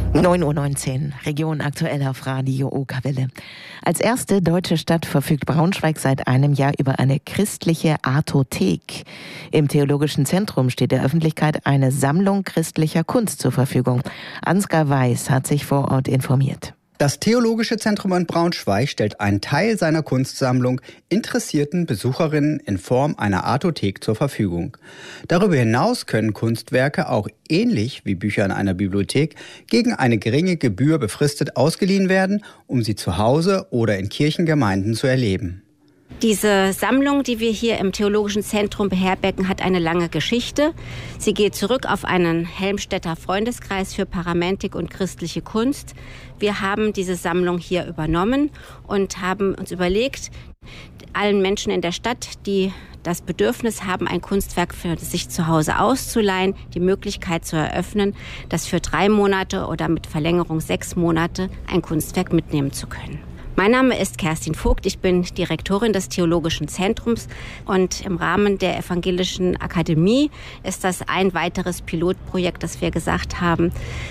9:19 Uhr, Region aktuell auf Radio Okerwelle. Als erste deutsche Stadt verfügt Braunschweig seit einem Jahr über eine christliche Artothek. Im Theologischen Zentrum steht der Öffentlichkeit eine Sammlung christlicher Kunst zur Verfügung. Ansgar Weiß hat sich vor Ort informiert. Das Theologische Zentrum in Braunschweig stellt einen Teil seiner Kunstsammlung interessierten Besucherinnen in Form einer Artothek zur Verfügung. Darüber hinaus können Kunstwerke auch ähnlich wie Bücher in einer Bibliothek gegen eine geringe Gebühr befristet ausgeliehen werden, um sie zu Hause oder in Kirchengemeinden zu erleben. Diese Sammlung, die wir hier im Theologischen Zentrum beherbergen, hat eine lange Geschichte. Sie geht zurück auf einen Helmstedter Freundeskreis für Paramentik und christliche Kunst. Wir haben diese Sammlung hier übernommen und haben uns überlegt, allen Menschen in der Stadt, die das Bedürfnis haben, ein Kunstwerk für sich zu Hause auszuleihen, die Möglichkeit zu eröffnen, das für 3 Monate oder mit Verlängerung 6 Monate ein Kunstwerk mitnehmen zu können. Mein Name ist Kerstin Vogt, ich bin Direktorin des Theologischen Zentrums und im Rahmen der Evangelischen Akademie ist das ein weiteres Pilotprojekt, das wir gesagt haben,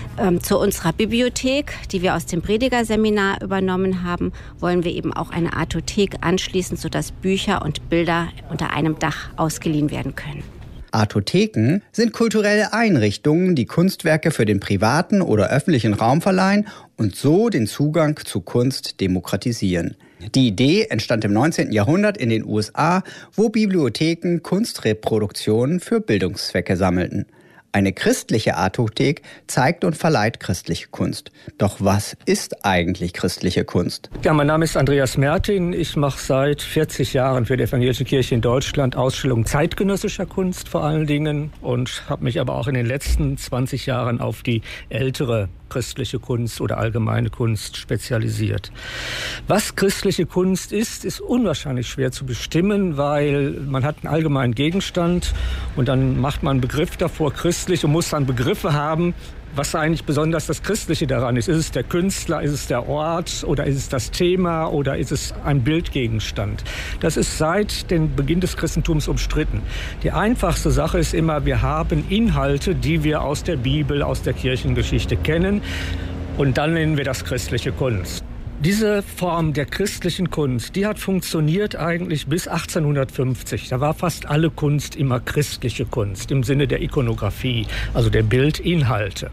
zu unserer Bibliothek, die wir aus dem Predigerseminar übernommen haben, wollen wir eben auch eine Artothek anschließen, sodass Bücher und Bilder unter einem Dach ausgeliehen werden können. Artotheken sind kulturelle Einrichtungen, die Kunstwerke für den privaten oder öffentlichen Raum verleihen und so den Zugang zu Kunst demokratisieren. Die Idee entstand im 19. Jahrhundert in den USA, wo Bibliotheken Kunstreproduktionen für Bildungszwecke sammelten. Eine christliche Artothek zeigt und verleiht christliche Kunst. Doch was ist eigentlich christliche Kunst? Ja, mein Name ist Andreas Mertin. Ich mache seit 40 Jahren für die Evangelische Kirche in Deutschland Ausstellungen zeitgenössischer Kunst vor allen Dingen und habe mich aber auch in den letzten 20 Jahren auf die ältere christliche Kunst oder allgemeine Kunst spezialisiert. Was christliche Kunst ist unwahrscheinlich schwer zu bestimmen, weil man hat einen allgemeinen Gegenstand und dann macht man einen Begriff davor, christlich, und muss dann Begriffe haben, was eigentlich besonders das Christliche daran ist. Ist es der Künstler, ist es der Ort oder ist es das Thema oder ist es ein Bildgegenstand? Das ist seit dem Beginn des Christentums umstritten. Die einfachste Sache ist immer, wir haben Inhalte, die wir aus der Bibel, aus der Kirchengeschichte kennen, und dann nennen wir das christliche Kunst. Diese Form der christlichen Kunst, die hat funktioniert eigentlich bis 1850. Da war fast alle Kunst immer christliche Kunst im Sinne der Ikonographie, also der Bildinhalte.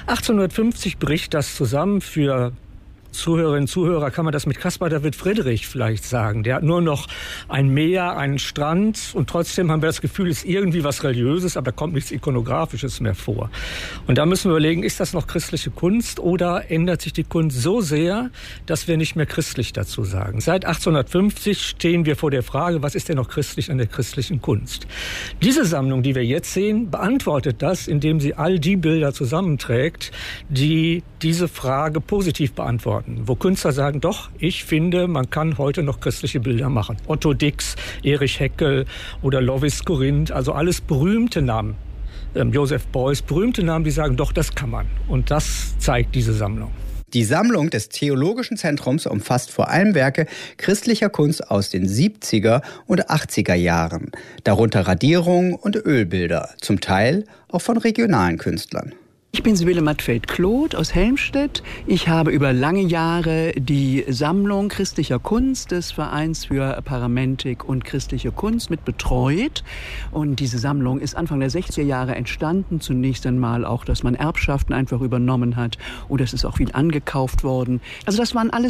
1850 bricht das zusammen. Für Zuhörerinnen und Zuhörer kann man das mit Caspar David Friedrich vielleicht sagen. Der hat nur noch ein Meer, einen Strand und trotzdem haben wir das Gefühl, es ist irgendwie was Religiöses, aber da kommt nichts Ikonografisches mehr vor. Und da müssen wir überlegen, ist das noch christliche Kunst oder ändert sich die Kunst so sehr, dass wir nicht mehr christlich dazu sagen? Seit 1850 stehen wir vor der Frage, was ist denn noch christlich an der christlichen Kunst? Diese Sammlung, die wir jetzt sehen, beantwortet das, indem sie all die Bilder zusammenträgt, die diese Frage positiv beantworten. Wo Künstler sagen, doch, ich finde, man kann heute noch christliche Bilder machen. Otto Dix, Erich Heckel oder Lovis Corinth, also alles berühmte Namen. Joseph Beuys, berühmte Namen, die sagen, doch, das kann man. Und das zeigt diese Sammlung. Die Sammlung des Theologischen Zentrums umfasst vor allem Werke christlicher Kunst aus den 70er und 80er Jahren, darunter Radierungen und Ölbilder, zum Teil auch von regionalen Künstlern. Ich bin Sibylle Mattfeld-Kloth aus Helmstedt. Ich habe über lange Jahre die Sammlung christlicher Kunst des Vereins für Paramentik und christliche Kunst mit betreut. Und diese Sammlung ist Anfang der 60er Jahre entstanden. Zunächst einmal auch, dass man Erbschaften einfach übernommen hat. Oder es ist auch viel angekauft worden. Also das waren alles